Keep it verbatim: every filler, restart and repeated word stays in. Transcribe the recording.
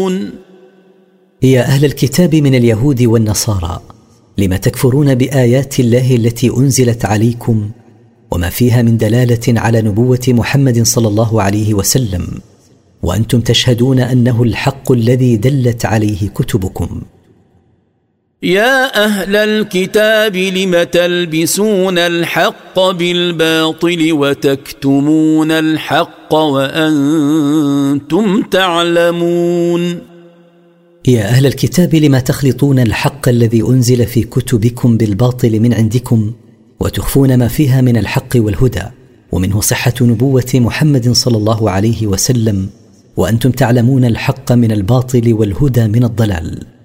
يا أهل الكتاب من اليهود والنصارى، لم تكفرون بآيات الله التي أنزلت عليكم وما فيها من دلالة على نبوة محمد صلى الله عليه وسلم، وأنتم تشهدون أنه الحق الذي دلت عليه كتبكم؟ يا أهل الكتاب لم تلبسون الحق بالباطل وتكتمون الحق وأنتم تعلمون. يا أهل الكتاب لم تخلطون الحق الذي أنزل في كتبكم بالباطل من عندكم وتخفون ما فيها من الحق والهدى ومنه صحة نبوة محمد صلى الله عليه وسلم، وأنتم تعلمون الحق من الباطل والهدى من الضلال.